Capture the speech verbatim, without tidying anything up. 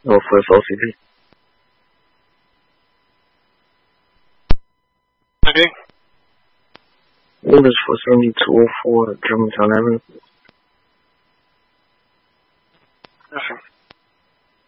Northwest O C P. Okay. Orders for seventy-two oh four Germantown Avenue. Nothing.